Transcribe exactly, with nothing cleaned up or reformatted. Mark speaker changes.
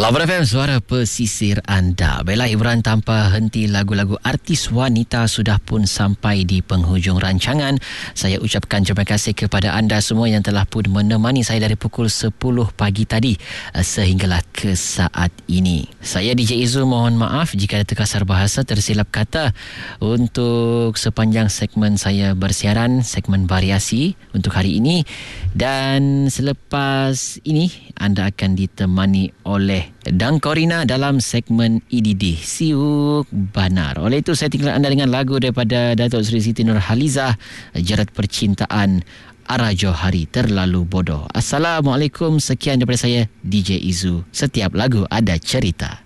Speaker 1: Lawan F M, suara pesisir anda. Baiklah, hiburan tanpa henti lagu-lagu artis wanita sudah pun sampai di penghujung rancangan. Saya ucapkan terima kasih kepada anda semua yang telah pun menemani saya dari pukul sepuluh pagi tadi sehinggalah ke saat ini. Saya D J Izu mohon maaf jika ada terkasar bahasa, tersilap kata untuk sepanjang segmen saya bersiaran, segmen variasi untuk hari ini. Dan selepas ini anda akan ditemani oleh Dan Corina dalam segmen E D D Siuk Banar. Oleh itu saya tinggal anda dengan lagu daripada Datuk Seri Siti Nurhalizah, Jerat Percintaan Ara Johari Terlalu Bodoh. Assalamualaikum, sekian daripada saya D J Izu. Setiap lagu ada cerita.